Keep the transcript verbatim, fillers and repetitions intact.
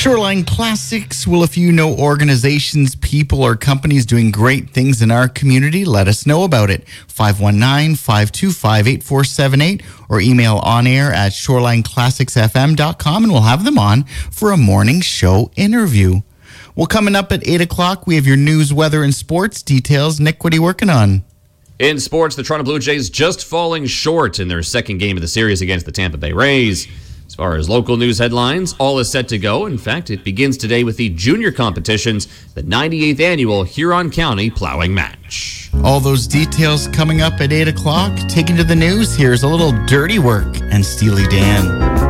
Shoreline Classics. Well, if you know organizations, people, or companies doing great things in our community, let us know about it. five one nine, five two five, eight four seven eight or email on air at shoreline classics f m dot com and we'll have them on for a morning show interview. Well, coming up at eight o'clock, we have your news, weather, and sports details. Nick, what are you working on? In sports, the Toronto Blue Jays just falling short in their second game of the series against the Tampa Bay Rays. As far as local news headlines, all is set to go. In fact, it begins today with the junior competitions, the ninety-eighth annual Huron County Plowing Match. All those details coming up at eight o'clock. Taking to the news, here's a little Dirty Work and Steely Dan.